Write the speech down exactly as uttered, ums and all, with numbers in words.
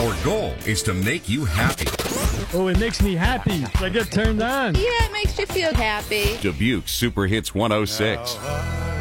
Our goal is to make you happy. Oh, it makes me happy. I get turned on. Yeah, it makes you feel happy. Dubuque Super Hits one oh six. Now I